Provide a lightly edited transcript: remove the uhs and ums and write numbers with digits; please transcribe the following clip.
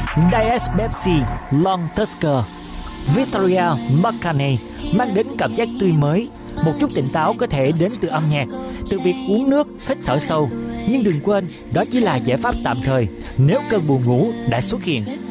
Diet Pepsi Long Tusker Victoria McCanney mang đến cảm giác tươi mới. Một chút tỉnh táo có thể đến từ âm nhạc, từ việc uống nước, hít thở sâu. Nhưng đừng quên, đó chỉ là giải pháp tạm thời nếu cơn buồn ngủ đã xuất hiện.